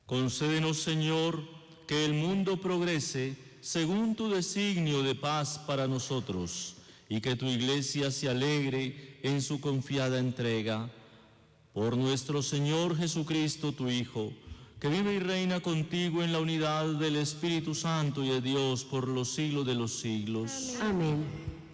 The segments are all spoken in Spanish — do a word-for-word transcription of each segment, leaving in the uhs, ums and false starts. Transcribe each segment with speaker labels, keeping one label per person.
Speaker 1: Concédenos, Señor, que el mundo progrese según tu designio de paz para nosotros, y que tu Iglesia se alegre en su confiada entrega. Por nuestro Señor Jesucristo, tu Hijo, que vive y reina contigo en la unidad del Espíritu Santo y de Dios por los siglos de los siglos.
Speaker 2: Amén.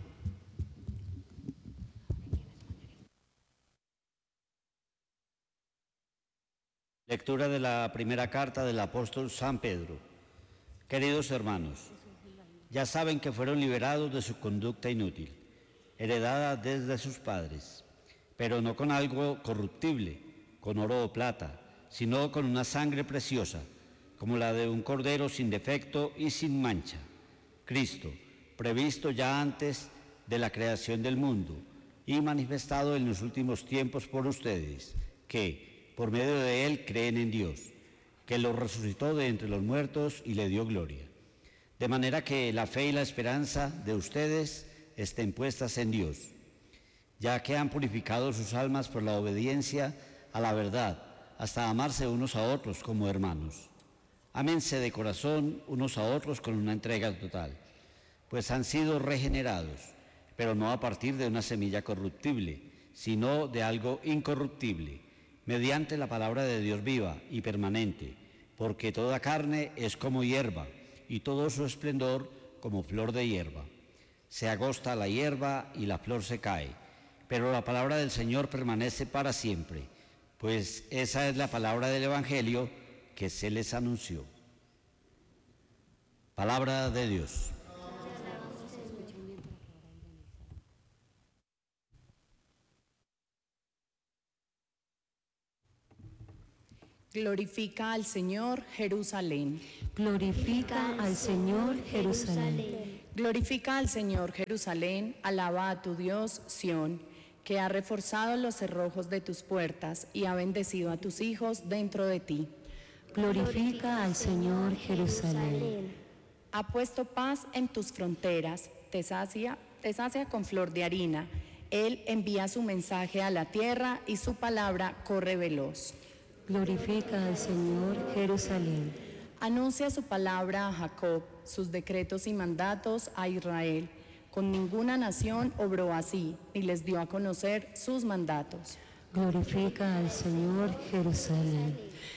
Speaker 3: Lectura de la primera carta del apóstol San Pedro. Queridos hermanos, ya saben que fueron liberados de su conducta inútil, heredada desde sus padres, pero no con algo corruptible, con oro o plata, sino con una sangre preciosa, como la de un cordero sin defecto y sin mancha, Cristo, previsto ya antes de la creación del mundo y manifestado en los últimos tiempos por ustedes, que, por medio de él, creen en Dios, que lo resucitó de entre los muertos y le dio gloria. De manera que la fe y la esperanza de ustedes estén puestas en Dios, ya que han purificado sus almas por la obediencia a la verdad, hasta amarse unos a otros como hermanos. Ámense de corazón unos a otros con una entrega total, pues han sido regenerados, pero no a partir de una semilla corruptible, sino de algo incorruptible, mediante la palabra de Dios viva y permanente, porque toda carne es como hierba, y todo su esplendor como flor de hierba. Se agosta la hierba y la flor se cae, pero la palabra del Señor permanece para siempre, pues esa es la palabra del Evangelio que se les anunció. Palabra de Dios.
Speaker 4: Glorifica al Señor, Jerusalén.
Speaker 2: Glorifica al Señor, Jerusalén.
Speaker 4: Glorifica al Señor, Jerusalén. Alaba a tu Dios, Sión, que ha reforzado los cerrojos de tus puertas y ha bendecido a tus hijos dentro de ti.
Speaker 2: Glorifica al Señor, Jerusalén.
Speaker 4: Ha puesto paz en tus fronteras, te sacia, te sacia con flor de harina. Él envía su mensaje a la tierra y su palabra corre veloz.
Speaker 2: Glorifica al Señor, Jerusalén.
Speaker 4: Anuncia su palabra a Jacob, sus decretos y mandatos a Israel. Con ninguna nación obró así, ni les dio a conocer sus mandatos.
Speaker 2: Glorifica al Señor, Jerusalén.